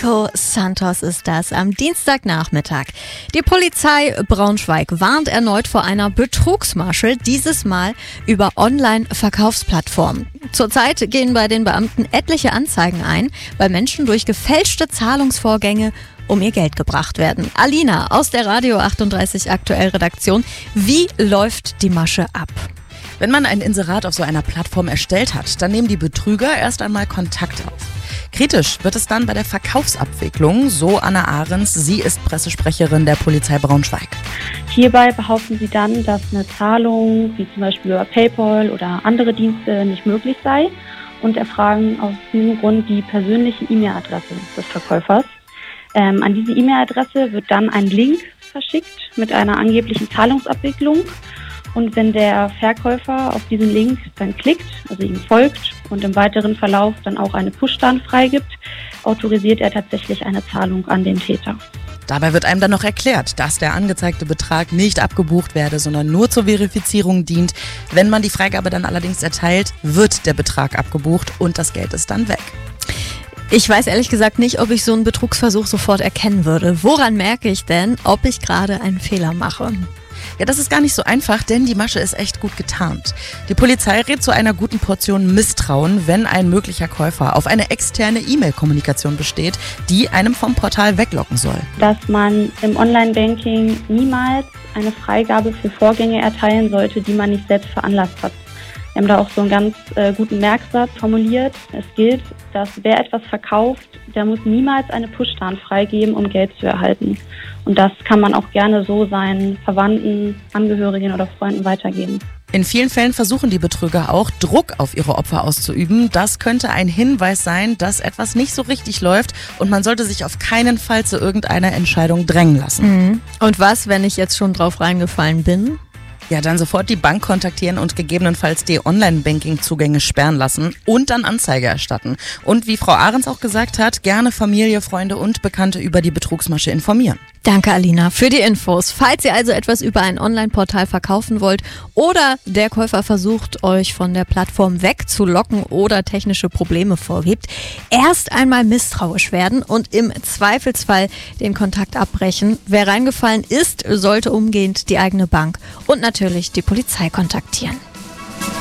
Nico Santos ist das am Dienstagnachmittag. Die Polizei Braunschweig warnt erneut vor einer Betrugsmasche, dieses Mal über Online-Verkaufsplattformen. Zurzeit gehen bei den Beamten etliche Anzeigen ein, weil Menschen durch gefälschte Zahlungsvorgänge um ihr Geld gebracht werden. Alina aus der Radio 38 Aktuell Redaktion, wie läuft die Masche ab? Wenn man ein Inserat auf so einer Plattform erstellt hat, dann nehmen die Betrüger erst einmal Kontakt auf. Kritisch wird es dann bei der Verkaufsabwicklung, so Anna Ahrens, sie ist Pressesprecherin der Polizei Braunschweig. Hierbei behaupten sie dann, dass eine Zahlung, wie zum Beispiel über PayPal oder andere Dienste, nicht möglich sei und erfragen aus diesem Grund die persönliche E-Mail-Adresse des Verkäufers. An diese E-Mail-Adresse wird dann ein Link verschickt mit einer angeblichen Zahlungsabwicklung. Und wenn der Verkäufer auf diesen Link dann klickt, also ihm folgt und im weiteren Verlauf dann auch eine Push-Dann freigibt, autorisiert er tatsächlich eine Zahlung an den Täter. Dabei wird einem dann noch erklärt, dass der angezeigte Betrag nicht abgebucht werde, sondern nur zur Verifizierung dient. Wenn man die Freigabe dann allerdings erteilt, wird der Betrag abgebucht und das Geld ist dann weg. Ich weiß ehrlich gesagt nicht, ob ich so einen Betrugsversuch sofort erkennen würde. Woran merke ich denn, ob ich gerade einen Fehler mache? Ja, das ist gar nicht so einfach, denn die Masche ist echt gut getarnt. Die Polizei rät zu einer guten Portion Misstrauen, wenn ein möglicher Käufer auf eine externe E-Mail-Kommunikation besteht, die einem vom Portal weglocken soll. Dass man im Online-Banking niemals eine Freigabe für Vorgänge erteilen sollte, die man nicht selbst veranlasst hat. Wir haben da auch so einen ganz guten Merksatz formuliert. Es gilt, dass wer etwas verkauft, der muss niemals eine Push-Dann freigeben, um Geld zu erhalten. Und das kann man auch gerne so seinen Verwandten, Angehörigen oder Freunden weitergeben. In vielen Fällen versuchen die Betrüger auch, Druck auf ihre Opfer auszuüben. Das könnte ein Hinweis sein, dass etwas nicht so richtig läuft und man sollte sich auf keinen Fall zu irgendeiner Entscheidung drängen lassen. Und was, wenn ich jetzt schon drauf reingefallen bin? Ja, dann sofort die Bank kontaktieren und gegebenenfalls die Online-Banking-Zugänge sperren lassen und dann Anzeige erstatten. Und wie Frau Ahrens auch gesagt hat, gerne Familie, Freunde und Bekannte über die Betrugsmasche informieren. Danke, Alina, für die Infos. Falls ihr also etwas über ein Online-Portal verkaufen wollt oder der Käufer versucht, euch von der Plattform wegzulocken oder technische Probleme vorgibt, erst einmal misstrauisch werden und im Zweifelsfall den Kontakt abbrechen. Wer reingefallen ist, sollte umgehend die eigene Bank und natürlich die Polizei kontaktieren.